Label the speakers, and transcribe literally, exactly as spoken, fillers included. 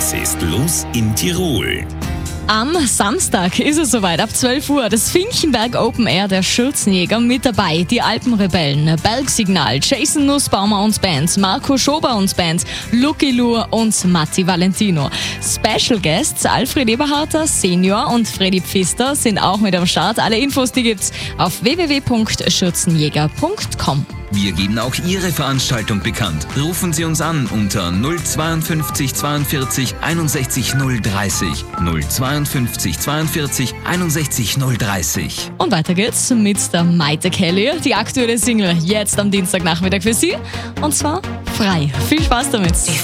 Speaker 1: Es ist los in Tirol.
Speaker 2: Am Samstag ist es soweit, ab zwölf Uhr, das Finchenberg Open Air der Schürzenjäger mit dabei. Die Alpenrebellen, Bergsignal, Jason Nussbaumer und Band, Marco Schober und Band, Lucky Lur und Matti Valentino. Special Guests Alfred Eberharter Senior und Freddy Pfister sind auch mit am Start. Alle Infos, die gibt's auf w w w punkt schürzenjäger punkt com.
Speaker 3: Wir geben auch Ihre Veranstaltung bekannt. Rufen Sie uns an unter null zweiundfünfzig zweiundvierzig einundsechzig null dreißig. null zweiundfünfzig zweiundvierzig einundsechzig null dreißig.
Speaker 2: Und weiter geht's mit der Maite Kelly. Die aktuelle Single jetzt am Dienstagnachmittag für Sie. Und zwar frei. Viel Spaß damit.